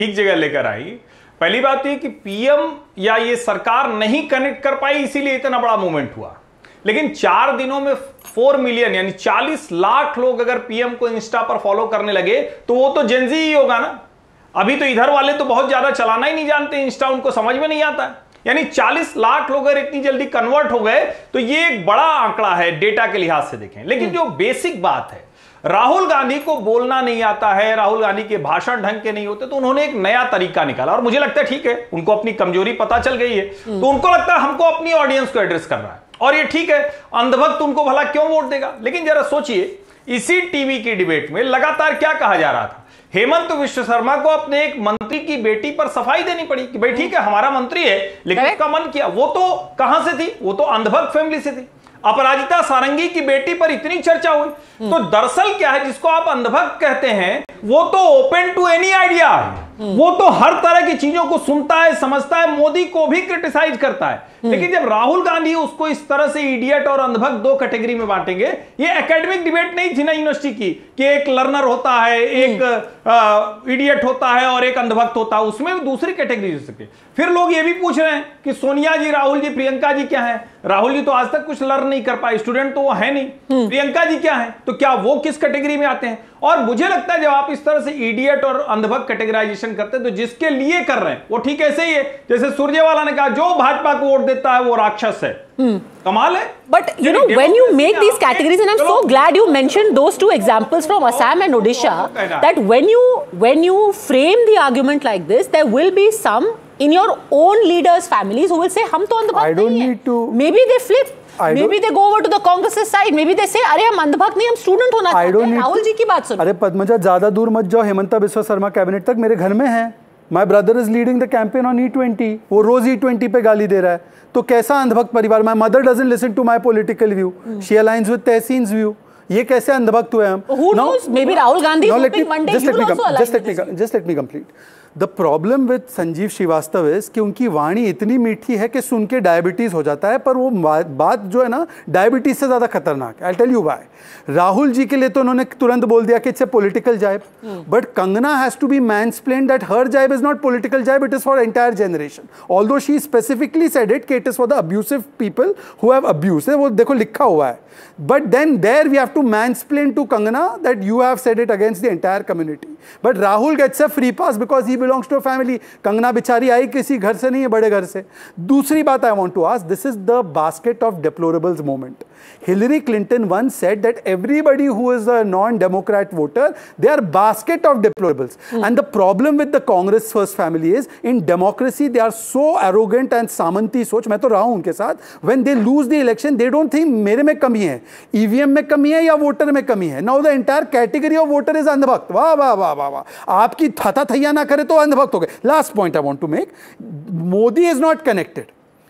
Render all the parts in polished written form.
ठीक जगह लेकर आई। पहली बात ये कि पीएम या ये सरकार नहीं कनेक्ट कर पाई, इसीलिए इतना बड़ा मूवमेंट हुआ। लेकिन 4 दिनों में 4 मिलियन यानी 40 लाख लोग अगर पीएम को इंस्टा पर फॉलो करने लगे तो वो तो जेनजी ही होगा ना। अभी तो इधर वाले तो बहुत ज्यादा चलाना ही नहीं जानते इंस्टा, उनको समझ में नहीं आता। यानी 40 लाख लोग अगर इतनी जल्दी कन्वर्ट हो गए तो ये एक बड़ा आंकड़ा है डेटा के लिहाज से देखें। लेकिन जो बेसिक बात है, राहुल गांधी को बोलना नहीं आता है, राहुल गांधी के भाषण ढंग के नहीं होते, तो उन्होंने एक नया तरीका निकाला और मुझे लगता है ठीक है, उनको अपनी कमजोरी पता चल गई है तो उनको लगता है हमको अपनी ऑडियंस को एड्रेस करना है और ये ठीक है। अंधभक्त उनको भला क्यों वोट देगा? लेकिन जरा सोचिए, इसी टीवी की डिबेट में लगातार क्या कहा जा रहा था, हेमंत विश्व शर्मा को अपने एक मंत्री की बेटी पर सफाई देनी पड़ी कि भाई ठीक है हमारा मंत्री है लेकिन उसका मन किया। वो तो कहां से थी? वो तो अंधभक्त फैमिली से थी। अपराजिता सारंगी की बेटी पर इतनी चर्चा हुई तो दरअसल क्या है, जिसको आप अंधभक्त कहते हैं वो तो ओपन टू एनी आइडिया है, वो तो हर तरह की चीजों को सुनता है, समझता है, मोदी को भी क्रिटिसाइज करता है। लेकिन जब राहुल गांधी उसको इस तरह से इडियट और अंधभक्त 2 कैटेगरी में बांटेंगे, ये एकेडमिक डिबेट नहीं थी ना यूनिवर्सिटी की कि एक लर्नर होता है, एक इडियट होता है और एक अंधभक्त होता है, उसमें भी दूसरी कैटेगरी हो सकती है। फिर लोग ये भी पूछ रहे हैं कि सोनिया जी, राहुल जी, प्रियंका जी क्या है? राहुल जी तो आज तक कुछ लर्न नहीं कर पाए, स्टूडेंट तो वो है नहीं। प्रियंका जी क्या है? तो क्या वो किस कैटेगरी में आते हैं? और मुझे लगता है जब आप इस तरह से इडियट और अंधभक्त कैटेगराइजेशन करते हैं तो जिसके लिए कर रहे हैं वो ठीक ऐसे ही है जैसे सुरजेवाला ने कहा जो भाजपा को वोट देता है वो राक्षस है। कमाल है। But you know, when you make these categories, and I'm so glad you mentioned those 2 examples from Assam and Odisha, that when you frame the argument like this, there will be some in your own leaders' families who will say, "हम तो अंधभक्त नहीं हैं." Maybe they flip. Maybe they go over to the Congress side. Maybe they say, "अरे हम अंधभक्त नहीं, हम student होना चाहते हैं." राहुल जी की बात सुनो। अरे पद्मजा, ज्यादा दूर मत जाओ, हेमंता बिस्वा शर्मा कैबिनेट तक मेरे घर में है। My brother is leading the campaign on E20, वो रोज E20 पे गाली दे रहा है। तो कैसा अंधभक्त परिवार? My mother doesn't listen to my political view, she aligns with तहसीन's view. ये कैसे अंधभक्त हुए हम? Who knows? Maybe Rahul Gandhi is hoping one day you will also align with this view. Just let me complete. The problem with Sanjeev Srivastava is कि उनकी वाणी इतनी मीठी है कि सुन के डायबिटीज हो जाता है, पर वो बात जो है ना डायबिटीज से ज्यादा खतरनाक है। I tell you why. Rahul ji के लिए तो उन्होंने तुरंत बोल दिया कि इट्स ए पॉलिटिकल जाइब, but Kangana has to be मैनस्प्लेन्ड that हर जाइब इज नॉट पॉलिटिकल जाइब, it is for entire generation. Although she specifically said it कि it is for the abusive people who have abused, वो देखो लिखा हुआ है। But then there we have to mansplain to Kangana that you have said it against the entire community. But Rahul gets a free pass because he belongs to a family. Kangana बिचारी आई किसी घर से नहीं है, बड़े घर से। दूसरी बात I want to ask, this is the basket of deplorables moment. Hillary Clinton once said that everybody who is a non-democrat voter, they are basket of deplorables. And the problem with the Congress first family is, in democracy they are so arrogant and सामंती सोच, मैं तो रहा हूं उनके साथ, when they lose the election they don't think मेरे में कमी है, ईवीएम में कमी है या वोटर में कमी है। Now the entire category of voter is अंधभक्त। वाह वाह वाह वाह वाह, आपकी थता थैया ना करे तो अंधभक्त हो गए। Last point I want to make, Modi is not connected.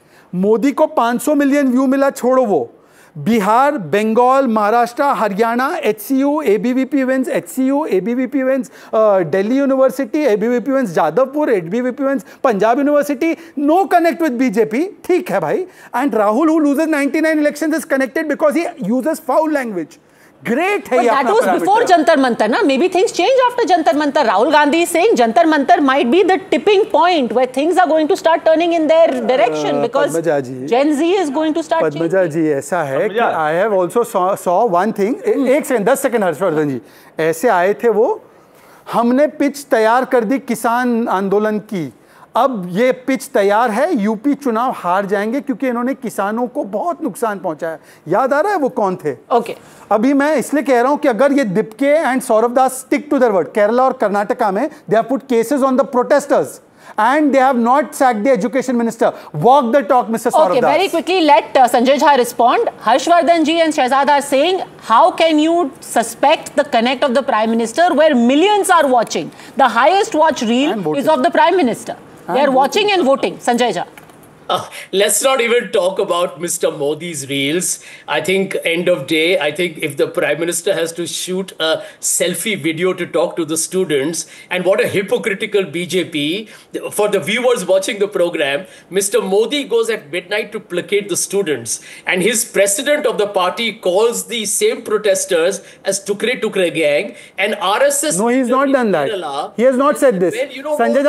Modi को 500 मिलियन व्यू मिला, छोड़ो वो। Bihar, Bengal, Maharashtra, Haryana, HCU, ABVP wins, HCU, ABVP wins, Delhi University, ABVP wins, Jadavpur, ABVP wins, Punjab university, no connect with BJP, ठीक है भाई। And Rahul, who loses 99 elections, is connected because he uses foul language. Great है। But that was before Jantar Mantar, na? Maybe things change after Jantar Mantar. Rahul Gandhi is saying Jantar Mantar might be the tipping point where things are going to start turning in their direction because Gen Z is going to start changing. Padmaja जी, ऐसा है कि I have also saw one thing. एक second, 10 second Harshvardhan जी, ऐसे आए थे वो, हमने pitch तैयार कर दी किसान आंदोलन की, अब ये पिच तैयार है, यूपी चुनाव हार जाएंगे क्योंकि इन्होंने किसानों को बहुत नुकसान पहुंचाया। याद आ रहा है वो कौन थे? ओके। अभी मैं इसलिए कह रहा हूं कि अगर ये Dipke and Saurabh Das stick to their word, Kerala और कर्नाटका में they have put cases on the protesters and they have not sacked the education minister. Walk the talk, Mr. Saurabh Das. Okay, very quickly let Sanjay Jha respond. Harshvardhan ji and Shehzad are saying, how can you suspect the connect of the Prime Minister where millions are watching? The highest watch reel is of the Prime Minister. They are watching and voting. Sanjay Jha. Let's not even talk about Mr. Modi's reels. I think end of day, I think if the Prime Minister has to shoot a selfie video to talk to the students, and what a hypocritical BJP. For the viewers watching the program, Mr. Modi goes at midnight to placate the students, and his president of the party calls the same protesters as Tukre Tukre gang, and RSS. No, he's not done that. He has not said this. Well, you know Sanjay